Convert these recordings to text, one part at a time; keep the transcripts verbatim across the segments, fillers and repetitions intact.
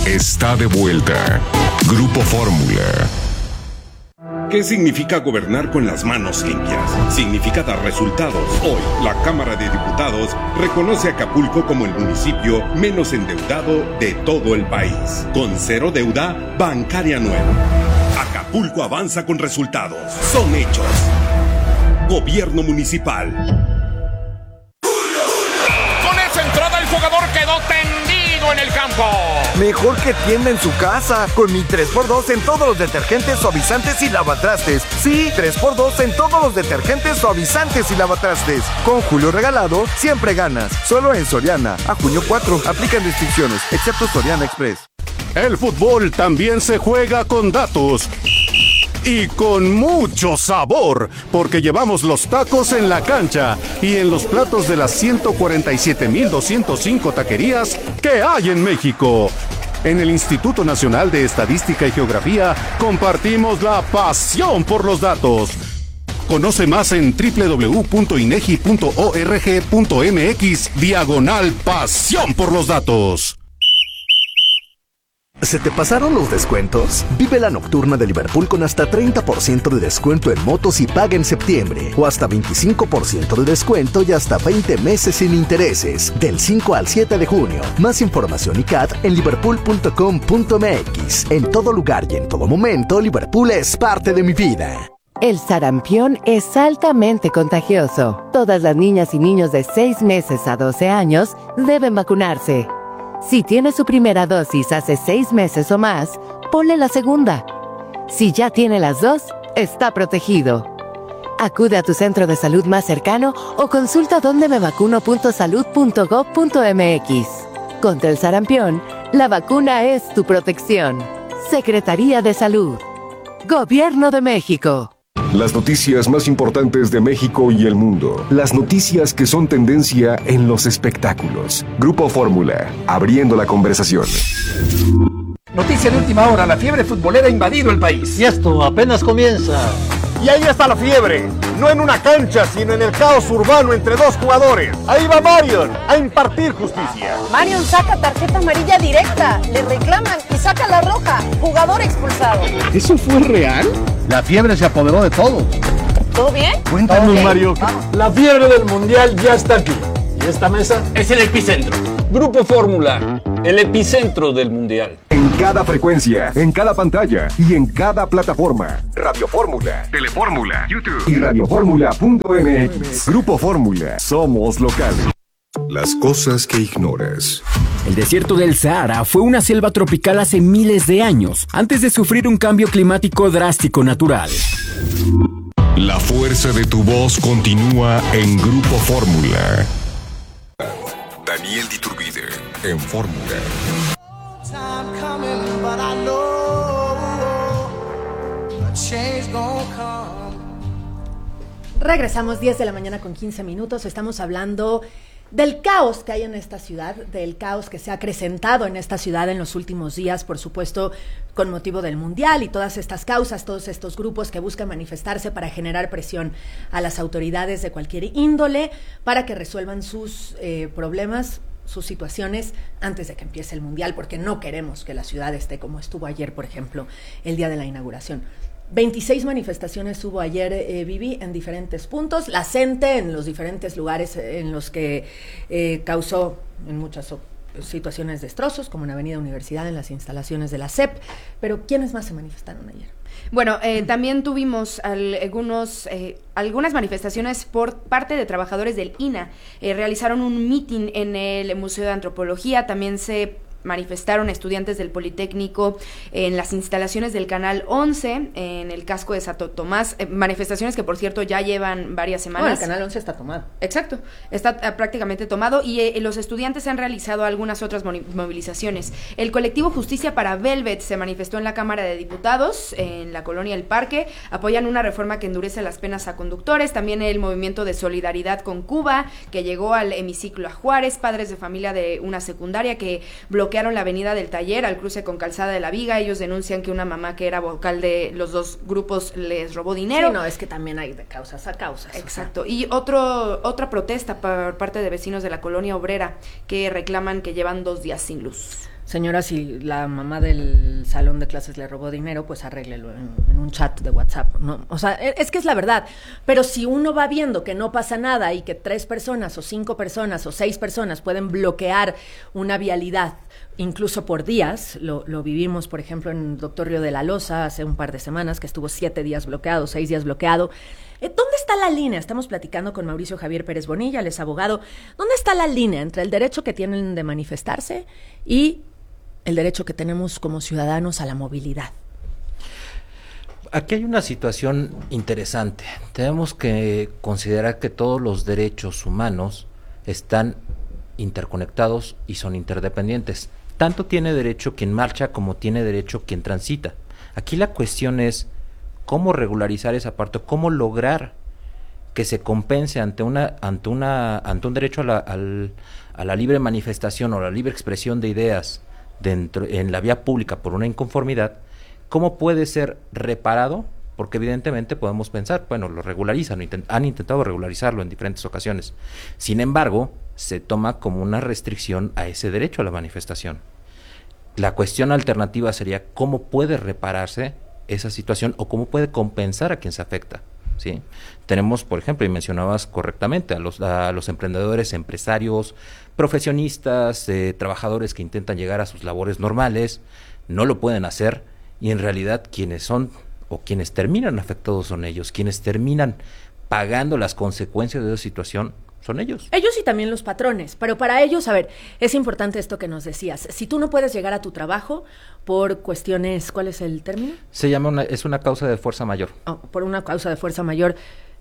está de vuelta. Grupo Fórmula. ¿Qué significa gobernar con las manos limpias? Significa dar resultados. Hoy, la Cámara de Diputados reconoce a Acapulco como el municipio menos endeudado de todo el país, con cero deuda bancaria nueva. Acapulco avanza con resultados. Son hechos. Gobierno municipal. Con esa entrada el jugador quedó tendido en el campo. Mejor que tienda en su casa, con mi tres por dos en todos los detergentes, suavizantes y lavatrastes. Sí, tres por dos en todos los detergentes, suavizantes y lavatrastes. Con Julio regalado, siempre ganas. Solo en Soriana. A junio cuatro, aplican restricciones, excepto Soriana Express. El fútbol también se juega con datos. Y con mucho sabor, porque llevamos los tacos en la cancha y en los platos de las ciento cuarenta y siete mil doscientos cinco taquerías que hay en México. En el Instituto Nacional de Estadística y Geografía compartimos la pasión por los datos. Conoce más en doble u doble u doble u punto inegi punto org punto mx diagonal pasión por los datos. ¿Se te pasaron los descuentos? Vive la nocturna de Liverpool con hasta treinta por ciento de descuento en motos y paga en septiembre. O hasta veinticinco por ciento de descuento y hasta veinte meses sin intereses. Del cinco al siete de junio. Más información y C A T en liverpool punto com punto m x. En todo lugar y en todo momento, Liverpool es parte de mi vida. El sarampión es altamente contagioso. Todas las niñas y niños de seis meses a doce años deben vacunarse. Si tiene su primera dosis hace seis meses o más, ponle la segunda. Si ya tiene las dos, está protegido. Acude a tu centro de salud más cercano o consulta donde me vacuno punto salud punto gob punto m x. Contra el sarampión, la vacuna es tu protección. Secretaría de Salud. Gobierno de México. Las noticias más importantes de México y el mundo. Las noticias que son tendencia en los espectáculos. Grupo Fórmula, abriendo la conversación. Noticia de última hora, la fiebre futbolera ha invadido el país. Y esto apenas comienza. Y ahí está la fiebre, no en una cancha, sino en el caos urbano entre dos jugadores. Ahí va Marion a impartir justicia. Marion saca tarjeta amarilla directa, le reclaman y saca la roja. Jugador expulsado. ¿Eso fue real? La fiebre se apoderó de todo. ¿Todo bien? Cuéntanos, okay, Mario. Vamos. La fiebre del mundial ya está aquí. Y esta mesa es el epicentro. Grupo Fórmula, el epicentro del mundial. En cada frecuencia, en cada pantalla y en cada plataforma. Radio Fórmula, Telefórmula, YouTube y radioformula punto m x. Grupo Fórmula, somos locales. Las cosas que ignoras. El desierto del Sahara fue una selva tropical hace miles de años, antes de sufrir un cambio climático drástico natural. La fuerza de tu voz continúa en Grupo Fórmula. Daniel Diturbide, en Fórmula. Regresamos diez de la mañana con quince minutos. Estamos hablando del caos que hay en esta ciudad, del caos que se ha acrecentado en esta ciudad en los últimos días, por supuesto, con motivo del Mundial y todas estas causas, todos estos grupos que buscan manifestarse para generar presión a las autoridades de cualquier índole para que resuelvan sus eh, problemas, sus situaciones antes de que empiece el Mundial, porque no queremos que la ciudad esté como estuvo ayer, por ejemplo, el día de la inauguración. veintiséis manifestaciones hubo ayer, eh, Vivi, en diferentes puntos. La gente en los diferentes lugares en los que eh, causó en muchas situaciones destrozos, como en Avenida Universidad, en las instalaciones de la S E P. Pero ¿quiénes más se manifestaron ayer? Bueno, eh, también tuvimos algunos, eh, algunas manifestaciones por parte de trabajadores del I N A. Eh, realizaron un meeting en el Museo de Antropología. También se manifestaron estudiantes del Politécnico en las instalaciones del Canal once, en el casco de Santo Tomás, eh, manifestaciones que por cierto ya llevan varias semanas. Bueno, el Canal once está tomado. Exacto, está eh, prácticamente tomado y eh, los estudiantes han realizado algunas otras movilizaciones. El colectivo Justicia para Velvet se manifestó en la Cámara de Diputados, en la colonia El Parque, apoyan una reforma que endurece las penas a conductores, también el movimiento de solidaridad con Cuba, que llegó al hemiciclo a Juárez, padres de familia de una secundaria que bloquearon la avenida del Taller al cruce con Calzada de la Viga. Ellos denuncian que una mamá que era vocal de los dos grupos les robó dinero. Sí, no, es que también hay de causas a causas. Exacto. O sea. Y otro otra protesta por parte de vecinos de la colonia obrera que reclaman que llevan dos días sin luz. Señora, si la mamá del salón de clases le robó dinero, pues arréglelo en, en un chat de WhatsApp, ¿no? O sea, es que es la verdad. Pero si uno va viendo que no pasa nada y que tres personas o cinco personas o seis personas pueden bloquear una vialidad, incluso por días, lo, lo vivimos, por ejemplo, en Doctor Río de la Loza hace un par de semanas, que estuvo siete días bloqueado, seis días bloqueado. ¿Dónde está la línea? Estamos platicando con Mauricio Javier Pérez Bonilla, él es abogado. ¿Dónde está la línea entre el derecho que tienen de manifestarse y el derecho que tenemos como ciudadanos a la movilidad? Aquí hay una situación interesante. Tenemos que considerar que todos los derechos humanos están interconectados y son interdependientes. Tanto tiene derecho quien marcha como tiene derecho quien transita. Aquí la cuestión es cómo regularizar esa parte, cómo lograr que se compense ante una ante una ante un derecho a la, al, a la libre manifestación o la libre expresión de ideas dentro en la vía pública por una inconformidad. ¿Cómo puede ser reparado? Porque evidentemente podemos pensar, bueno, lo regularizan, intent, han intentado regularizarlo en diferentes ocasiones. Sin embargo, se toma como una restricción a ese derecho a la manifestación. La cuestión alternativa sería cómo puede repararse esa situación o cómo puede compensar a quien se afecta, ¿sí? Tenemos, por ejemplo, y mencionabas correctamente, a los, a los emprendedores, empresarios, profesionistas, eh, trabajadores que intentan llegar a sus labores normales, no lo pueden hacer, y en realidad quienes son o quienes terminan afectados son ellos, quienes terminan pagando las consecuencias de esa situación son ellos. Ellos y también los patrones, pero para ellos, a ver, es importante esto que nos decías. Si tú no puedes llegar a tu trabajo por cuestiones, ¿cuál es el término? Se llama, una, es una causa de fuerza mayor. Oh, por una causa de fuerza mayor,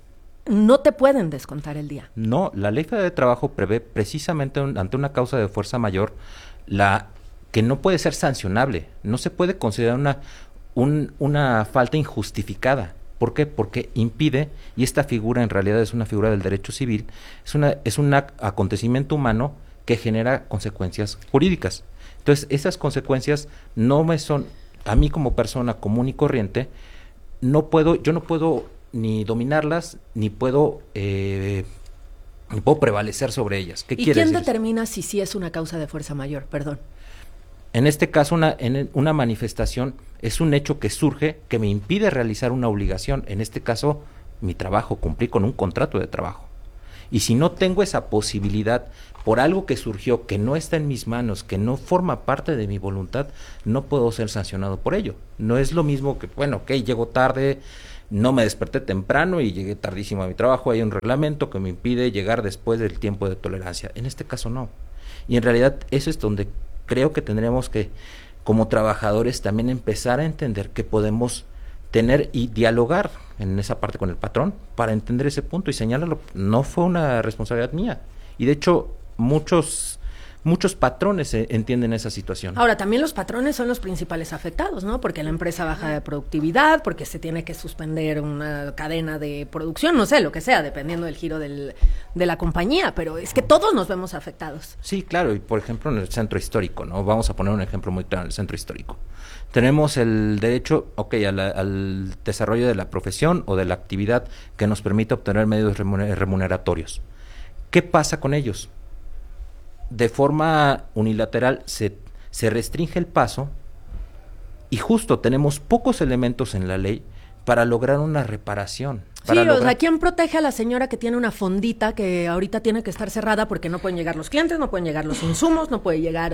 no te pueden descontar el día. No, la Ley Federal de Trabajo prevé precisamente un, ante una causa de fuerza mayor, la que no puede ser sancionable, no se puede considerar una, un, una falta injustificada. ¿Por qué? Porque impide, y esta figura en realidad es una figura del derecho civil, es, una, es un acontecimiento humano que genera consecuencias jurídicas. Entonces, esas consecuencias no me son, a mí como persona común y corriente, no puedo, yo no puedo ni dominarlas, ni puedo, eh, ni puedo prevalecer sobre ellas. ¿Qué ¿Y quiere quién decir? determina si sí es una causa de fuerza mayor? Perdón. En este caso, una, en una manifestación es un hecho que surge que me impide realizar una obligación. En este caso, mi trabajo, cumplir con un contrato de trabajo. Y si no tengo esa posibilidad por algo que surgió, que no está en mis manos, que no forma parte de mi voluntad, no puedo ser sancionado por ello. No es lo mismo que, bueno, ok, llego tarde, no me desperté temprano y llegué tardísimo a mi trabajo, hay un reglamento que me impide llegar después del tiempo de tolerancia. En este caso no. Y en realidad eso es donde creo que tendremos que, como trabajadores, también empezar a entender que podemos tener y dialogar en esa parte con el patrón para entender ese punto y señalarlo. No fue una responsabilidad mía. Y de hecho, muchos muchos patrones eh, entienden esa situación. Ahora, también los patrones son los principales afectados, ¿no? Porque la empresa baja de productividad, porque se tiene que suspender una cadena de producción, no sé, lo que sea, dependiendo del giro del, de la compañía, pero es que todos nos vemos afectados. Sí, claro, y por ejemplo en el centro histórico, ¿no? Vamos a poner un ejemplo muy claro en el centro histórico. Tenemos el derecho, ok, a la, al desarrollo de la profesión o de la actividad que nos permite obtener medios remuneratorios. ¿Qué pasa con ellos? De forma unilateral se, se restringe el paso y justo tenemos pocos elementos en la ley para lograr una reparación. Para sí, lograr... o sea, ¿quién protege a la señora que tiene una fondita que ahorita tiene que estar cerrada porque no pueden llegar los clientes, no pueden llegar los insumos, no puede llegar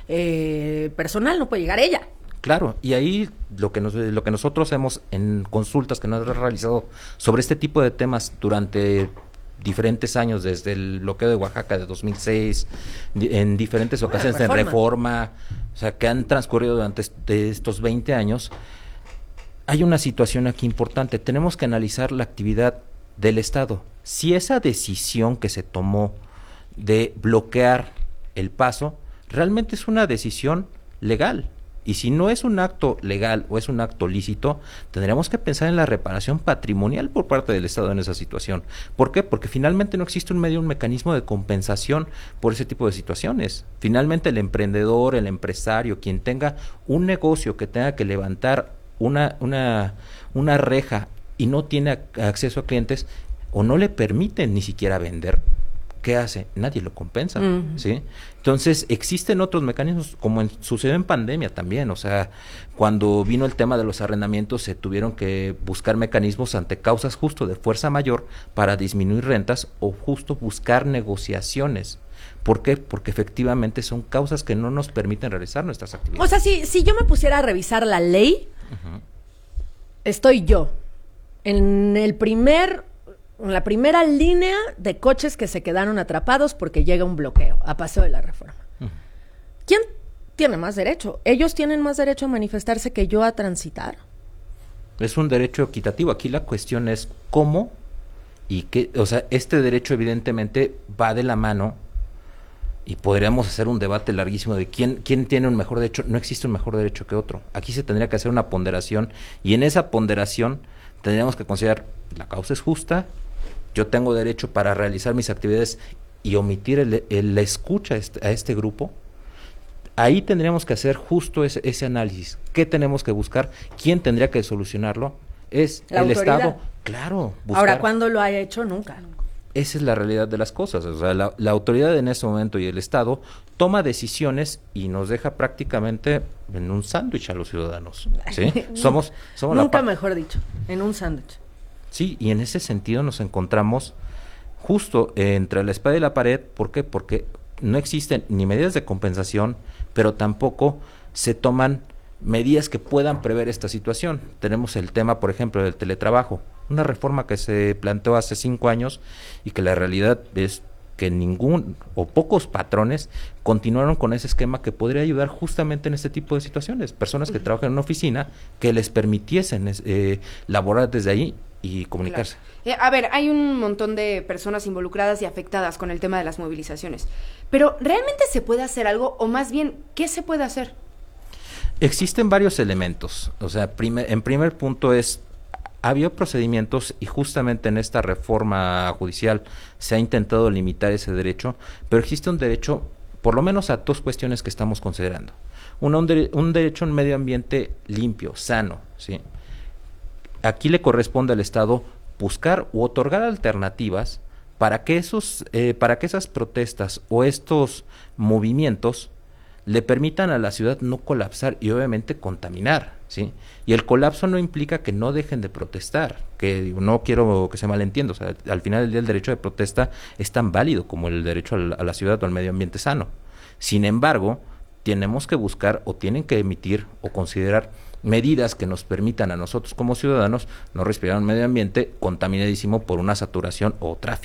eh, personal, no puede llegar ella? Claro, y ahí lo que, nos, lo que nosotros hemos en consultas que nos hemos realizado sobre este tipo de temas durante diferentes años, desde el bloqueo de Oaxaca de dos mil seis, en diferentes ocasiones en reforma, o sea, que han transcurrido durante este, estos veinte años, hay una situación aquí importante. Tenemos que analizar la actividad del Estado. Si esa decisión que se tomó de bloquear el paso realmente es una decisión legal, y si no es un acto legal o es un acto lícito, tendríamos que pensar en la reparación patrimonial por parte del Estado en esa situación. ¿Por qué? Porque finalmente no existe un medio, un mecanismo de compensación por ese tipo de situaciones. Finalmente el emprendedor, el empresario, quien tenga un negocio que tenga que levantar una, una, una reja y no tiene acceso a clientes o no le permiten ni siquiera vender, ¿qué hace? Nadie lo compensa, Mm. ¿sí? Entonces, existen otros mecanismos, como en- sucedió en pandemia también, o sea, cuando vino el tema de los arrendamientos, se tuvieron que buscar mecanismos ante causas justo de fuerza mayor para disminuir rentas o justo buscar negociaciones. ¿Por qué? Porque efectivamente son causas que no nos permiten realizar nuestras actividades. O sea, si, si yo me pusiera a revisar la ley, estoy yo en el primer, en la primera línea de coches que se quedaron atrapados porque llega un bloqueo a Paseo de la Reforma. ¿Quién tiene más derecho? ¿Ellos tienen más derecho a manifestarse que yo a transitar? Es un derecho equitativo. Aquí la cuestión es cómo y qué, o sea, este derecho evidentemente va de la mano y podríamos hacer un debate larguísimo de quién, quién tiene un mejor derecho. No existe un mejor derecho que otro. Aquí se tendría que hacer una ponderación y en esa ponderación tendríamos que considerar la causa es justa, yo tengo derecho para realizar mis actividades y omitir el, el- la escucha a este, a este grupo. Ahí tendríamos que hacer justo ese, ese análisis. ¿Qué tenemos que buscar? ¿Quién tendría que solucionarlo? Es La el autoridad. Estado. Claro. buscar- Ahora, ¿cuándo lo ha hecho? Nunca. Esa es la realidad de las cosas. O sea, la, la autoridad en ese momento y el Estado toma decisiones y nos deja prácticamente en un sándwich a los ciudadanos. ¿Sí? Somos, somos la Nunca par- mejor dicho, en un sándwich. Sí, y en ese sentido nos encontramos justo eh, entre la espada y la pared. ¿Por qué? Porque no existen ni medidas de compensación, pero tampoco se toman medidas que puedan prever esta situación. Tenemos el tema, por ejemplo, del teletrabajo, una reforma que se planteó hace cinco años y que la realidad es que ningún o pocos patrones continuaron con ese esquema que podría ayudar justamente en este tipo de situaciones. Personas que trabajan en una oficina que les permitiesen eh, laborar desde ahí y comunicarse. Eh, a ver, hay un montón de personas involucradas y afectadas con el tema de las movilizaciones. Pero, ¿realmente se puede hacer algo? O más bien, ¿qué se puede hacer? Existen varios elementos. O sea, primer, en primer punto es, había procedimientos y justamente en esta reforma judicial se ha intentado limitar ese derecho, pero existe un derecho, por lo menos a dos cuestiones que estamos considerando. Uno, un, dere- un derecho a un medio ambiente limpio, sano, ¿sí? Aquí le corresponde al Estado buscar u otorgar alternativas para que esos, eh, para que esas protestas o estos movimientos le permitan a la ciudad no colapsar y obviamente contaminar, ¿sí? Y el colapso no implica que no dejen de protestar, que digo, no quiero que se malentienda, o sea, al final del día el derecho de protesta es tan válido como el derecho a la, a la ciudad o al medio ambiente sano. Sin embargo, tenemos que buscar o tienen que emitir o considerar medidas que nos permitan a nosotros como ciudadanos no respirar un medio ambiente contaminadísimo por una saturación o tráfico